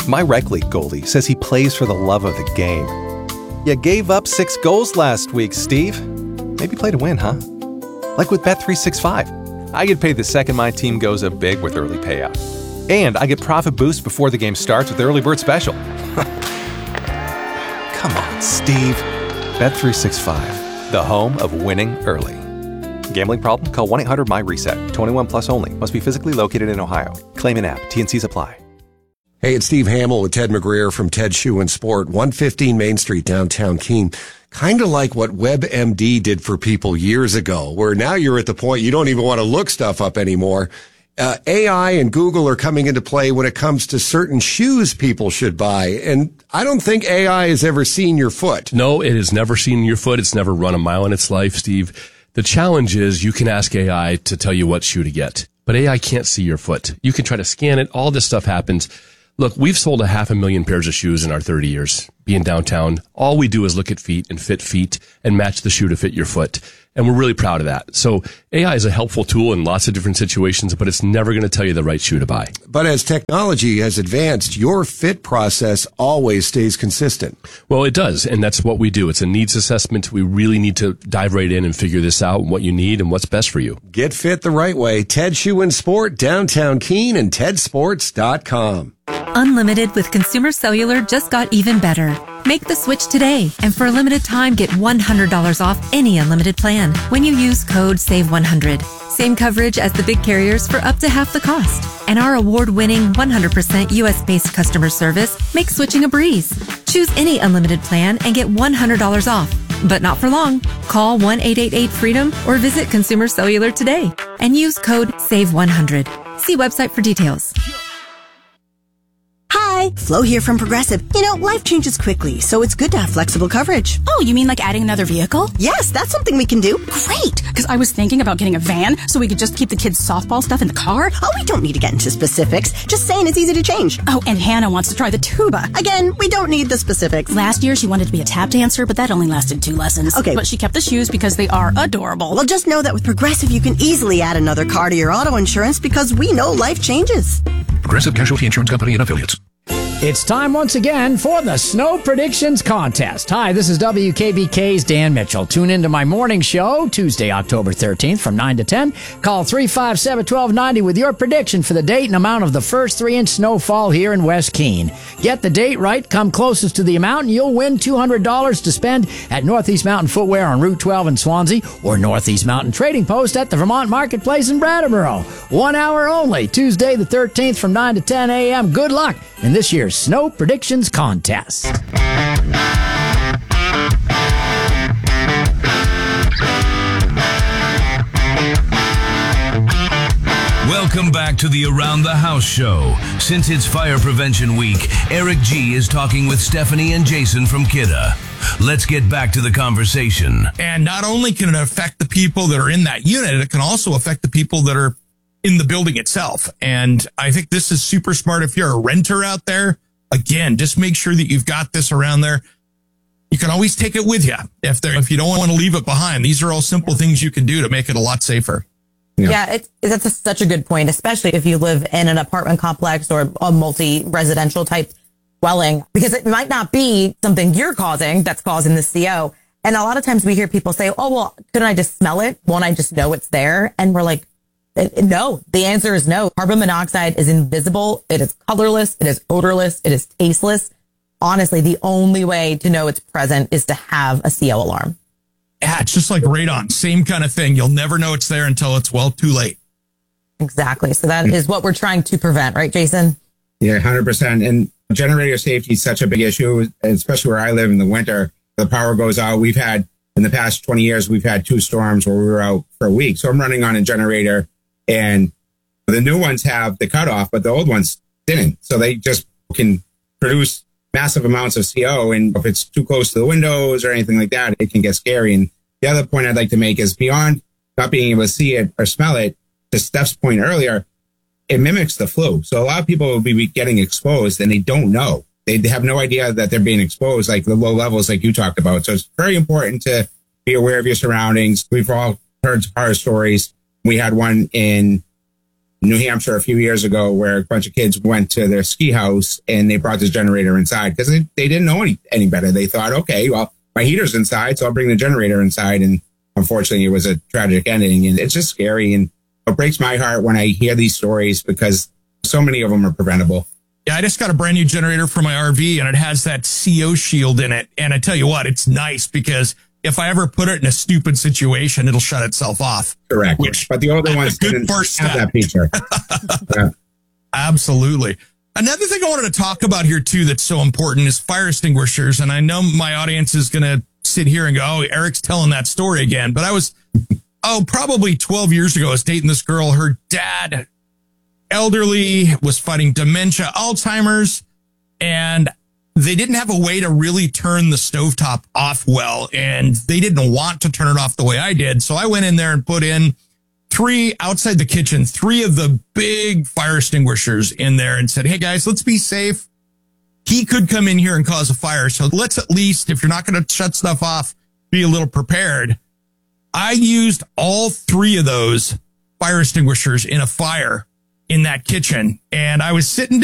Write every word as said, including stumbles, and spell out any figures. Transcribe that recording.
My rec league goalie says he plays for the love of the game. You gave up six goals last week, Steve. Maybe play to win, huh? Like with Bet three sixty-five. I get paid the second my team goes up big with early payout. And I get profit boost before the game starts with the early bird special. Come on, Steve. Bet three sixty-five, the home of winning early. Gambling problem? Call one eight hundred my reset. twenty-one plus only. Must be physically located in Ohio. Claim an app. T N Cs apply. Hey, it's Steve Hamill with Ted McGreer from Ted Shoe and Sport, one fifteen Main Street, downtown Keene. Kind of like what WebMD did for people years ago, where now you're at the point you don't even want to look stuff up anymore. Uh, A I and Google are coming into play when it comes to certain shoes people should buy. And I don't think A I has ever seen your foot. No, it has never seen your foot. It's never run a mile in its life, Steve. The challenge is you can ask A I to tell you what shoe to get, but A I can't see your foot. You can try to scan it. All this stuff happens. Look, we've sold a half a million pairs of shoes in our thirty years being downtown. All we do is look at feet and fit feet and match the shoe to fit your foot. And we're really proud of that. So A I is a helpful tool in lots of different situations, but it's never going to tell you the right shoe to buy. But as technology has advanced, your fit process always stays consistent. Well, it does. And that's what we do. It's a needs assessment. We really need to dive right in and figure this out, what you need and what's best for you. Get fit the right way. Ted Shoe and Sport, downtown Keene, and ted sports dot com. Unlimited with Consumer Cellular just got even better. Make the switch today, and for a limited time, get one hundred dollars off any unlimited plan when you use code save one hundred. Same coverage as the big carriers for up to half the cost. And our award-winning one hundred percent U S-based customer service makes switching a breeze. Choose any unlimited plan and get one hundred dollars off. But not for long. Call one eight eight eight freedom or visit Consumer Cellular today and use code save one hundred. See website for details. Hi, Flo here from Progressive. You know, life changes quickly, so it's good to have flexible coverage. Oh, you mean like adding another vehicle? Yes, that's something we can do. Great, because I was thinking about getting a van so we could just keep the kids' softball stuff in the car. Oh, we don't need to get into specifics. Just saying it's easy to change. Oh, and Hannah wants to try the tuba. Again, we don't need the specifics. Last year, she wanted to be a tap dancer, but that only lasted two lessons. Okay. But she kept the shoes because they are adorable. Well, just know that with Progressive, you can easily add another car to your auto insurance because we know life changes. Progressive Casualty Insurance Company and Affiliates. It's time once again for the Snow Predictions Contest. Hi, this is W K B K's Dan Mitchell. Tune into my morning show, Tuesday, October thirteenth from nine to ten. Call three five seven, one two nine zero with your prediction for the date and amount of the first three-inch snowfall here in West Keene. Get the date right, come closest to the amount, and you'll win two hundred dollars to spend at Northeast Mountain Footwear on Route twelve in Swansea or Northeast Mountain Trading Post at the Vermont Marketplace in Brattleboro. One hour only, Tuesday the thirteenth from nine to ten a.m. Good luck in this year's Snow Predictions Contest. Welcome back to the Around the House show. Since it's Fire Prevention Week, Eric G is talking with Stephanie and Jason from Kidda. Let's get back to the conversation. And not only can it affect the people that are in that unit, it can also affect the people that are in the building itself. And I think this is super smart. If you're a renter out there, again, just make sure that you've got this around there. You can always take it with you if there, if you don't want to leave it behind. These are all simple things you can do to make it a lot safer. Yeah, yeah it's, that's a, such a good point, especially if you live in an apartment complex or a multi-residential type dwelling, because it might not be something you're causing that's causing the C O. And a lot of times we hear people say, oh, well, couldn't I just smell it? Won't I just know it's there? And we're like, no, the answer is no. Carbon monoxide is invisible. It is colorless. It is odorless. It is tasteless. Honestly, the only way to know it's present is to have a C O alarm. Yeah, it's just like radon. Same kind of thing. You'll never know it's there until it's, well, too late. Exactly. So that is what we're trying to prevent, right, Jason? Yeah, one hundred percent. And generator safety is such a big issue, especially where I live in the winter. The power goes out. We've had, in the past twenty years, we've had two storms where we were out for a week. So I'm running on a generator, and the new ones have the cutoff, but the old ones didn't. So they just can produce massive amounts of C O. And if it's too close to the windows or anything like that, it can get scary. And the other point I'd like to make is beyond not being able to see it or smell it, to Steph's point earlier, it mimics the flu. So a lot of people will be getting exposed and they don't know. They have no idea that they're being exposed, like the low levels like you talked about. So it's very important to be aware of your surroundings. We've all heard horror stories. We had one in New Hampshire a few years ago where a bunch of kids went to their ski house and they brought this generator inside because they, they didn't know any, any better. They thought, okay, well, my heater's inside, so I'll bring the generator inside. And unfortunately, it was a tragic ending. And it's just scary. And it breaks my heart when I hear these stories because so many of them are preventable. Yeah, I just got a brand new generator for my R V and it has that C O shield in it. And I tell you what, it's nice because if I ever put it in a stupid situation, it'll shut itself off. Correct. Which, but the older ones didn't have step. that feature. Yeah. Absolutely. Another thing I wanted to talk about here, too, that's so important is fire extinguishers. And I know my audience is going to sit here and go, oh, Eric's telling that story again. But I was, oh, probably twelve years ago, I was dating this girl. Her dad, elderly, was fighting dementia, Alzheimer's, and they didn't have a way to really turn the stovetop off well, and they didn't want to turn it off the way I did. So I went in there and put in three outside the kitchen, three of the big fire extinguishers in there and said, hey, guys, let's be safe. He could come in here and cause a fire. So let's at least, if you're not going to shut stuff off, be a little prepared. I used all three of those fire extinguishers in a fire in that kitchen, and I was sitting